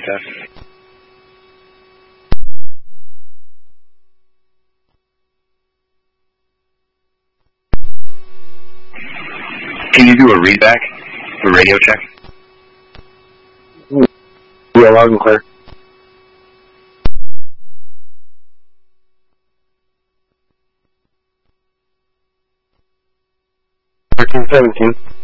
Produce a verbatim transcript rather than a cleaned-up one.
test. Can you do a readback, a radio check? Yeah, loud and clear. thirteen seventeen.